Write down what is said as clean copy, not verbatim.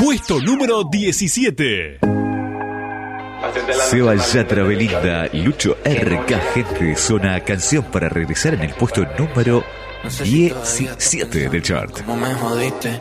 Puesto número 17. Seba Yatra, Belinda, Lucho RK, gente de zona, canción para regresar en el puesto número 17 del chart.